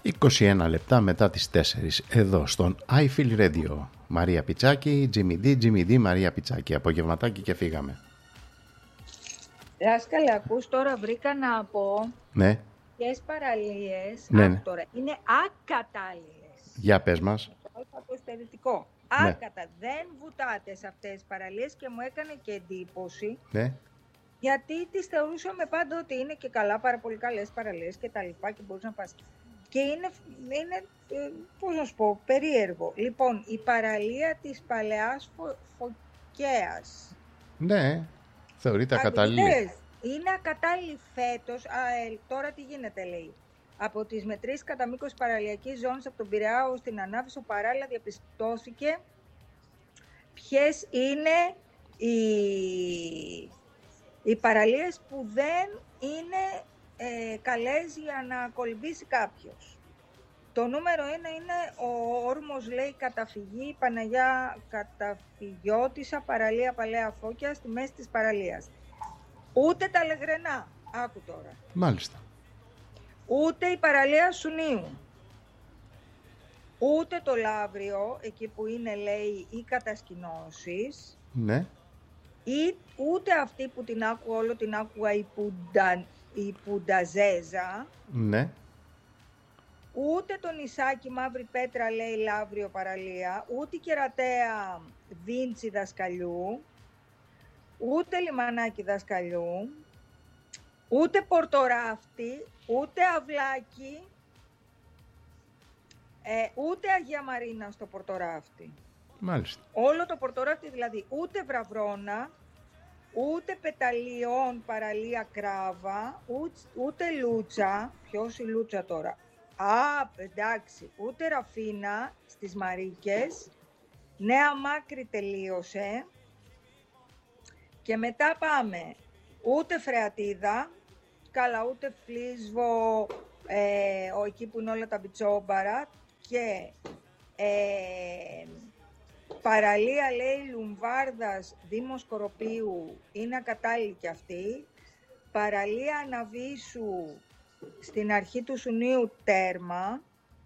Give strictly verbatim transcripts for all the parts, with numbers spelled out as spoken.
είκοσι ένα λεπτά μετά τις τέσσερις εδώ στον I Feel Radio. Μαρία Πιτσάκη, Jimmy D, Jimmy D, Μαρία Πιτσάκη. Απογευματάκι και φύγαμε. Δάσκαλε, ακούς, τώρα βρήκα να πω ναι. ποιες παραλίες ναι, ναι. τώρα είναι ακατάλληλες. Για πες μας. Το στερετικό. Ναι. Άκατα, δεν βουτάτε σε αυτές τις παραλίες και μου έκανε και εντύπωση. Ναι. Γιατί τις θεωρούσαμε πάντα ότι είναι και καλά, πάρα πολύ καλές παραλίες και τα λοιπά και μπορείς να πας. Και είναι, είναι ε, πώς να σου πω, περίεργο. Λοιπόν, η παραλία της Παλαιάς Φω, Φωκαίας. Ναι, θεωρείται ακατάλληλη. Είναι ακατάλληλη φέτος. Α, ε, τώρα τι γίνεται, λέει. Από τις μετρήσεις κατά μήκος παραλιακής ζώνης από τον Πειραιά ως την Ανάβησο παράλληλα διαπιστώθηκε ποιες είναι οι, οι παραλίες που δεν είναι ε, καλές για να κολυμπήσει κάποιος. Το νούμερο ένα είναι ο όρμος, λέει, καταφυγή Παναγιά Καταφυγιώτισσα, παραλία Παλαιά Φώκια, στη μέση της παραλίας. Ούτε τα Λεγρενά, άκου τώρα. Μάλιστα. Ούτε η παραλία Σουνίου. Ούτε το Λαύριο, εκεί που είναι, λέει, οι κατασκηνώσεις. Ναι. Ή, ούτε αυτή που την άκου όλο, την άκουγα η, Πουντα, η Πουνταζέζα. Ναι. Ούτε το νησάκι Μαύρη Πέτρα, λέει, Λαύριο παραλία. Ούτε η Κερατέα Βίντσι Δασκαλιού. Ούτε λιμανάκι Δασκαλιού. Ούτε Πορτοράφτη, ούτε Αυλάκι, ε, ούτε Αγία Μαρίνα στο Πορτοράφτη. Μάλιστα. Όλο το Πορτοράφτη δηλαδή, ούτε Βραβρώνα, ούτε Πεταλιών παραλία Κράβα, ούτε, ούτε Λούτσα, ποιος η Λούτσα τώρα, α, εντάξει, ούτε Ραφίνα στις Μαρίκες, Νέα Μάκρη τελείωσε και μετά πάμε ούτε Φρεατίδα, καλά, ούτε Φλίσβο, ε, ο, εκεί που είναι όλα τα μπιτσόμπαρα και ε, παραλία, λέει, Λουμβάρδας Δήμος Σκοροπίου, είναι ακατάλληλη και αυτή. Παραλία Αναβίσου στην αρχή του Σουνίου τέρμα.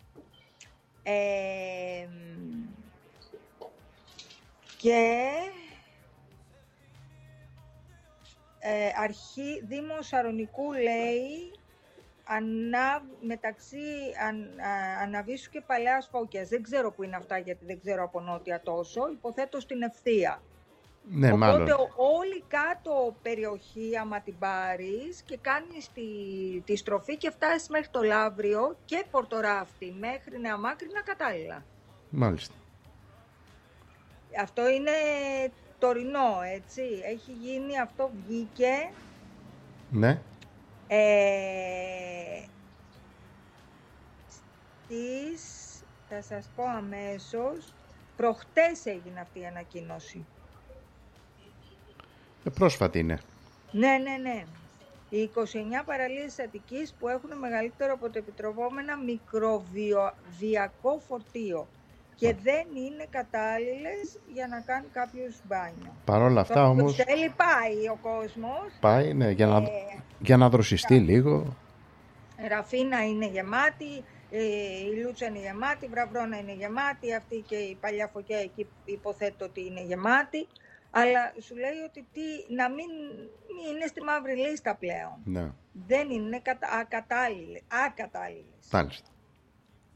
Ε, και... Ε, αρχή Δήμος Σαρονικού, λέει, ανά, μεταξύ αν, α, Αναβίσου και Παλαιάς Φώκιας. Δεν ξέρω που είναι αυτά, γιατί δεν ξέρω από νότια τόσο. Υποθέτω στην Ευθεία. Ναι, οπότε μάλλον. όλη κάτω περιοχή, άμα την πάρεις και κάνεις τη, τη στροφή και φτάσεις μέχρι το Λαύριο και Πορτοράφτη μέχρι Νέα Μάκρη, είναι κατάλληλα. Μάλιστα. Αυτό είναι τωρινό, έτσι. Έχει γίνει, αυτό βγήκε. Ναι. Ε, στις, θα σας πω αμέσως, προχτές έγινε αυτή η ανακοίνωση. Ε, πρόσφατη είναι. Ναι, ναι, ναι. Οι είκοσι εννιά παραλίες της Αττικής που έχουν μεγαλύτερο από το επιτροπόμενα μικροβιακό φορτίο και δεν είναι κατάλληλες για να κάνει κάποιος μπάνιο. Παρ' όλα αυτά το όμως... Θέλει πάει ο κόσμος. Πάει, ναι, για να, ε, για να δροσιστεί λίγο. Ραφίνα είναι γεμάτη, ε, η Λούτσα είναι γεμάτη, η Βραβρώνα είναι γεμάτη, αυτή και η Παλιά Φωκιά εκεί υποθέτω ότι είναι γεμάτη. Αλλά σου λέει ότι τι, να μην, μην είναι στη μαύρη λίστα πλέον. Ναι. Δεν είναι κατα, ακατάλληλες. ακατάλληλες. Μάλιστα.